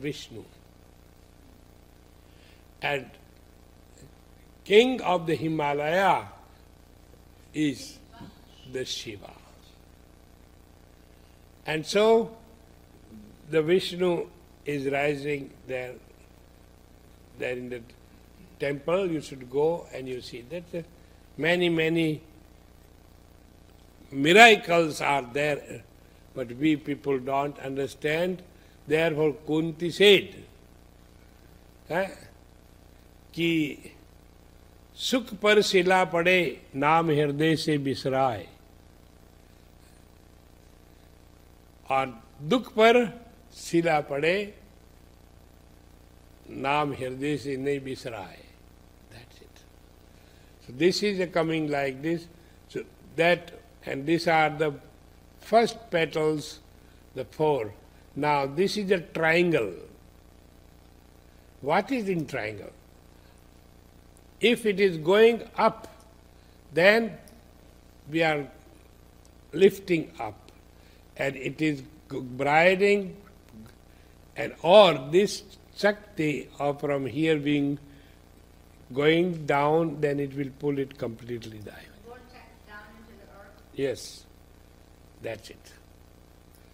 Vishnu. And king of the Himalaya is the Shiva. And so the Vishnu is rising there in the temple. You should go and you see that many miracles are there, but we people don't understand. Therefore Kunti said कि सुख पर शिला पड़े नाम हृदय से बिसराए, और दुख पर शिला पड़े नाम हृदय से नहीं बिसराए. That's it. So this is a coming like this. So that, and these are the first petals, the four. Now this is a triangle. What is in triangle? If it is going up, then we are lifting up, and it is briding, and or this Shakti of from here being going down, then it will pull it completely down. Down into the earth. Yes, that's it.